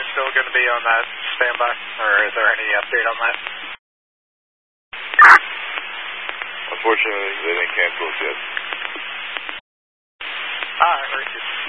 they still going to be on that standby, or is there any update on that? Unfortunately, they didn't cancel us yet. Alright, very good.